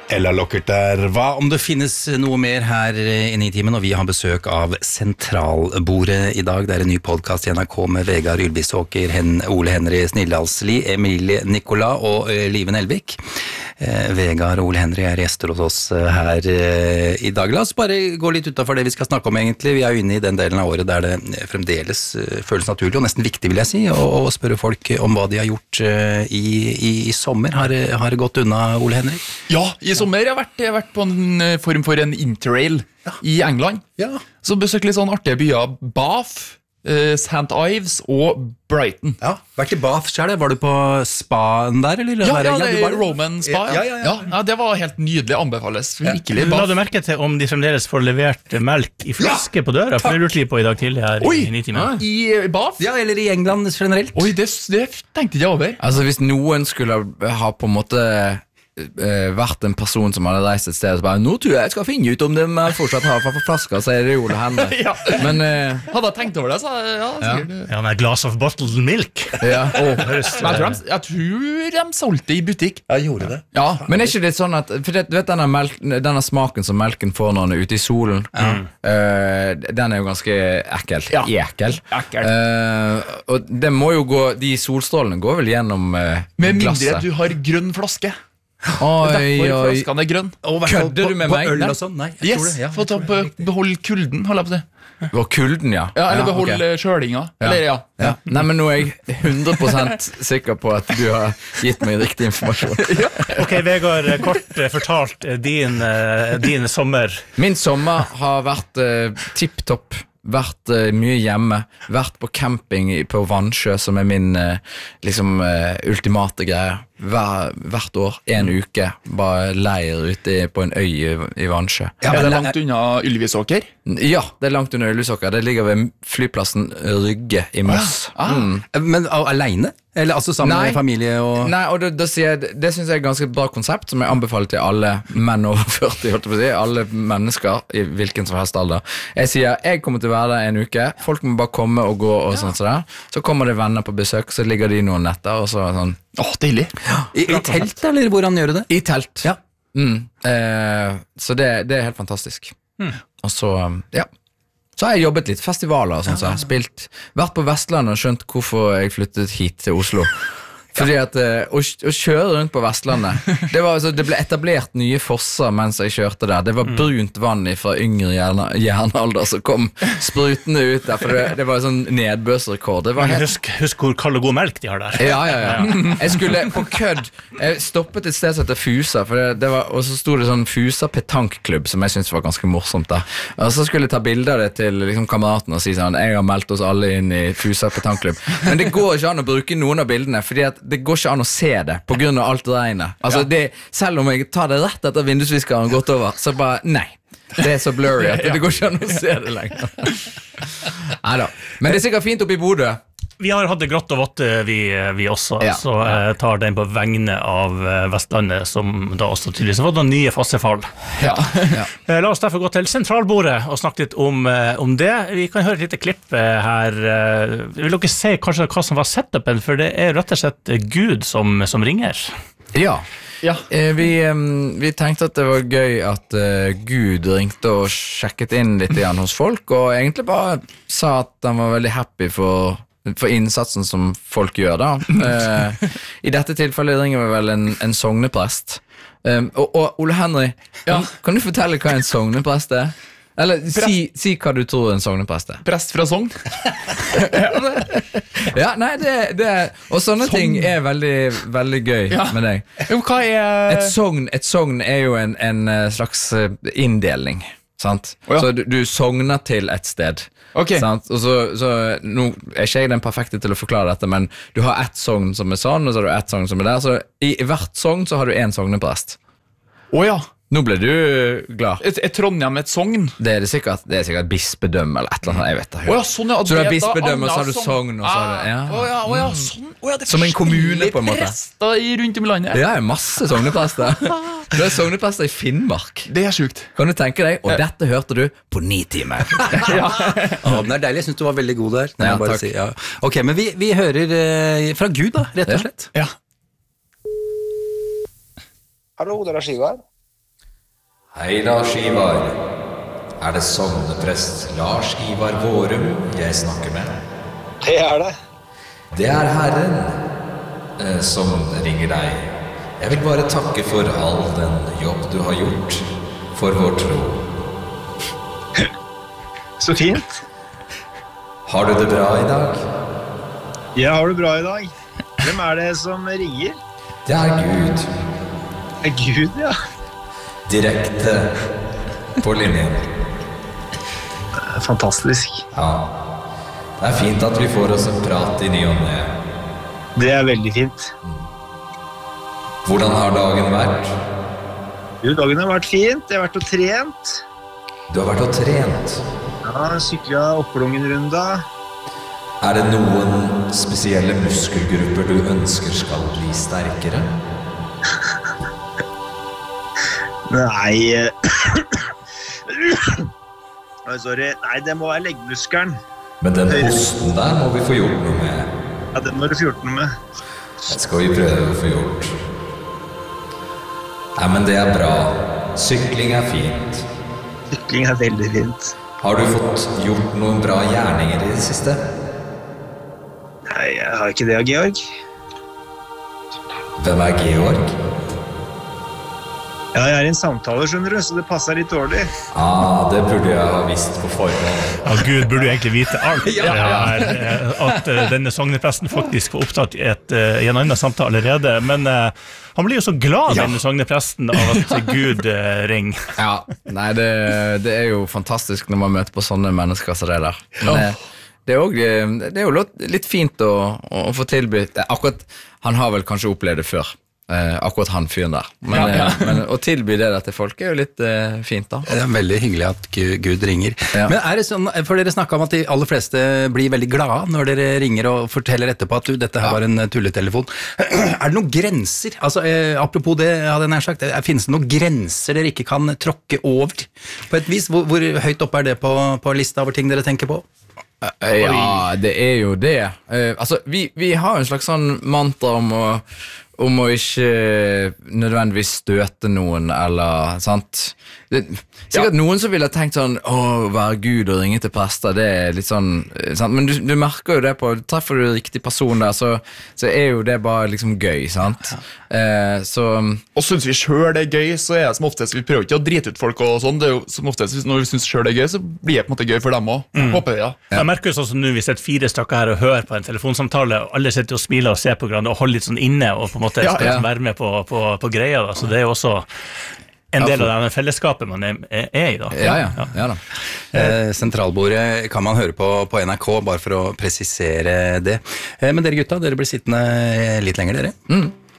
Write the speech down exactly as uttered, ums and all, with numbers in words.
Ella Lockert der. Hva om det finnes noe mer her inne i timen, og vi har besøk av Sentralbordet i dag. Det er en ny podcast i N R K med Vegard Ylvisåker, Hen Ole Henry Snillalsli, Emilie Nicola og eh, Live Nelvik. Eh, Vegard og Ole Henry er gjester hos oss her eh, i dag. La oss bare gå litt utenfor det vi skal snakke om egentlig. Vi er jo inne i den delen av året der det fremdeles eh, føles naturlig, og nesten viktig vil jeg si, å spørre folk om hva de har gjort eh, i, i, i sommer. Har, har det gått unna, Ole Henry? Ja, i sommer har jeg vært, jeg har vært på en form for en interrail ja. I England. Ja. Så besøkte litt sånn artige byer. Bath, eh, Saint Ives og Brighton. Ja, vært i Bath selv, var du på spaen der, eller? Ja, ja, ja det er Roman spa, ja. Ja, ja, ja. Ja, det var helt nydelig, anbefales. Virkelig La Bath. du merke til om de fremdeles får levert melk i flaske på døra, for det lurte litt på i dag tidlig her Oi, i nitimen. I Bath? Ja, eller i England generelt. Oi, det, det tenkte jeg over. Altså hvis noen skulle ha på en måte uh, vært en person som hadde reist et sted og så bare, nå tror jeg jeg skal finne ut om de fortsatt har for flasker, så er det Ole Henry. Ja. Men uh, Hadde jeg tenkt over det, så ja, sikkert. Ja. Ja, med glass of bottled milk. ja. Oh, høres, Men jeg tror, de, jeg tror de solgte i butikk. Ja, gjorde det. Ja. Men er ikke det sånn at for det, du vet denne, melk, denne smaken som melken får når den er ute i solen, Mm. uh, den er jo ganske ekkel. Ja. Ekel. Ekkel. Uh, og det må jo gå, de solstrålene går vel gjennom uh, Med mindre glasset. du har grønn flaske. Oi, Derfor oi. flaskene er grønn. Kødder du med på meg? øl Nei. og sånn? Nei, jeg tror Yes, det. Ja, for å ta jeg tror på, det er riktig. beholde kulden, holder jeg på å si. Og kulden, ja. Ja, eller beholde ok. kjølinga. Ja. Eller ja. Ja. Nei, men nå er jeg hundre prosent sikker på at du har gitt meg riktig informasjon. Ok, Vegard, kort eh, fortalt eh, din, eh, din sommer. Min sommer har vært uh, tipptopp. Vært uh, mye hjemme. Vært på camping i- på Vannsjø, som er min uh, liksom uh, ultimate greie. Hver, hvert år, en uke, bare leir ute i- på en øy i, i Vannsjø. Ja, Er men det det langt unna Ylvisåker? Ja, det er langt under Ylvisåker. Det ligger ved flyplassen Rygge i Moss. Ah. Mm. Men a- alene? Eller altså sammen Nei. med familie og... Nei, og det, det, sier jeg, det synes jeg er et ganske bra konsept, som jeg anbefaler til alle menn over førti, holdt jeg på å si, alle mennesker i hvilken som helst alder. Jeg sier, jeg kommer til å være der en uke, folk må bare komme og gå og sånt sånn, så kommer det venner på besøk, så ligger de noen netter, og så sånn, Åh, deilig. I, I telt, eller hvordan gjør du det? i telt. Ja. Mm. Eh, så det, det er helt fantastisk. Og så, ja. Så har jeg jobbet litt, festivaler og sånn, så jeg har spilt, vært på Vestlandet og skjønt hvorfor jeg flyttet hit til Oslo. Fordi at eh, å, å kjøre rundt på Vestlandet, det, var, altså, det ble etablert nye fosser mens jeg kjørte der. Det var brunt vann fra yngre jern, jernalder som kom sprutende ut der, for det, det var sånn nedbørsrekord. Det var helt... Husk, husk hvor kald og god melk de har der. Ja, ja, ja. Jeg skulle på kødd. Jeg stoppet et sted som heter Fusa, for det, det var, og så stod det sånn Fusa petankklubb, som jeg synes var ganske morsomt da. Og så skulle jeg ta bilder av det til liksom, kameraten og si sånn, jeg har meldt oss alle inn i Fusa petankklubb. Men det går ikke an å bruke noen av bildene, fordi at det går ikke an å se det på grunn av alt regnet. Altså, det, selv om jeg tar det rett etter vindusviskeren gått over, så bare, nei. Det er så blurry at det går ikke an å se det lenger. Neida. Men det er sikkert fint oppe i Bodø. Vi har hatt det grått og vått, vi, vi også, Ja. så jeg tar den på vegne av eh, Vestlandet, som da også tydeligvis har fått noen nye fossefall. Ja. Ja. Eh, La oss derfor gå til sentralbordet og snakke litt om, eh, om det. Vi kan høre et lite klipp eh, her. Eh, Vil dere se kanskje hva som var setupen, for det er rett og slett eh, Gud som, som ringer. Ja. Ja. Eh, vi, em, vi tenkte at det var gøy at eh, Gud ringte og sjekket inn litt igjen hos folk, og egentlig bare sa at han var veldig happy for, for innsatsen som folk gjør da. Eh, I dette tilfellet ringer vi vel en, en sogneprest. Um, og, og Ole Henry, kan, kan du fortelle hva en sogneprest er? Eller si, si hva du tror en sogneprest er. Prest fra Sogn. Ja, nei, det, det og sånne ting er veldig, veldig gøy Ja. med deg. Jo, hva er... Et sogn, et sogn er jo en, en eh, slags eh, inndeling, sant? Å, ja. Så du, du sogner til et sted. Ok. Sant? Og så, så nå er ikke jeg den perfekte til å forklare dette, men du har ett sogn som er sånn, og så har du ett sogn som er der, så i, i hvert sogn så har du en sogneprest. Åja. Nå ble du glad. Er, er Trondheim et Sogn? Det er det sikkert, det er sikkert bispedømme eller et eller annet, jeg vet det. Åja, sånn ja. Så du har det er da bispedømme, og så har annet du Sogn, og så har du- ja. Åja, åja, sånn. Åja, det er Som en kommune, forskjellige på en måte. prester i- rundt om i landet. Ja, det er masse sogneprester. Du har sogneprester i Finnmark. Det er sjukt. Kan du tenke deg? Og dette hørte du på Nitimen. Å, den er deilig, jeg synes du var veldig god der. må Ja, jeg bare takk. si, ja. Ok, men vi, vi hører eh, fra Gud da, rett og Ja. slett. Ja. Hallo, det er Lars Ivar. Hei Lars Ivar. Er det sogneprest Lars Ivar Vårum jeg snakker med? Det er det. Det er Herren eh, som ringer deg. Jeg vil bare takke for all den jobb du har gjort for vår tro. Så fint. Har du det bra i dag? Jeg har det bra i dag. Hvem er det som ringer? Det er Gud. Det er Gud, ja. Direkte på linjen. Fantastisk. Ja. Det er fint at vi får oss en prat i ny og ne. Det er veldig fint. Hvordan har dagen vært? Jo, dagen har vært fint. Jeg har vært og trent. Du har vært og trent. Ja, syklet Oppelungen-runda. Er det noen spesielle muskelgrupper du ønsker skal bli sterkere? Nei. Oi, sorry. Nei, det må være leggmuskelen. Men den hosten der må vi få gjort noe med. Ja, den må du få gjort noe med. Det skal vi prøve å få gjort. Nei, men det er bra. Sykling er fint. Sykling er veldig fint. Har du fått gjort noen bra gjerninger i det siste? Nei, jeg har ikke det, Georg. Hvem er Georg? Ja, jeg er i en samtale, skjønner du, så det passer litt dårlig. Ah, det burde jeg ha visst på forhånd. Ja, Gud burde jo egentlig vite alt. Ja. Her, eh, at eh, denne sognepresten faktisk var opptatt i, et, eh, i en annen samtale allerede. Men eh, han blir jo så glad, Ja. denne sognepresten, av at Gud eh, ringer. Ja, nei, det, det er jo fantastisk når man møter på sånne mennesker som det der. Men det, det, er også, det er jo litt fint å, å få tilbudt. Akkurat, han har vel kanskje opplevd det før. Eh, akkurat han fyren der. Men, Ja, ja. eh, men å tilby det der til folk er jo litt eh, fint da. Det er veldig hyggelig at Gud, Gud ringer. Ja. Men er det sånn, for dere snakket om at de aller fleste blir veldig glade når dere ringer og forteller etterpå at du, dette her var en tulletelefon. Er det noen grenser? Altså, eh, apropos det, hadde jeg nær sagt, eh, finnes det noen grenser dere ikke kan tråkke over på et vis? Hvor, hvor høyt opp er det på, på lista over ting dere tenker på? Eh, Ja, det er jo det. Eh, altså, vi, vi har jo en slags sånn mantra om å om å ikke nødvendigvis støte noen, eller, sant? Det, sikkert noen som ville tenkt sånn, å, være Gud og ringe til prester, det er litt sånn, sant? Men du, du merker jo det på, treffer du riktig person der, så, så er jo det bare liksom gøy, sant? Eh, så... Og synes vi selv det er gøy, så er det som oftest, vi prøver ikke å drite ut folk og sånn, det er jo som oftest, når vi synes selv det er gøy, så blir det på en måte gøy for dem også. Håper jeg, ja. Jeg merker jo sånn som nå, vi sitter fire stykker her og hører på en telefonsamtale, og alle sitter og smiler og ser på hverandre og holder litt sånn inne, og på en måte Ja, skal ja. liksom være med på, på, på greia, da. Så det er jo også en del av denne fellesskapet man er, er i, da. Ja, ja, ja da. Eh, sentralbordet kan man høre på på N R K, bare for å presisere det. Eh, men dere gutta, dere blir sittende litt lenger, dere. Mm.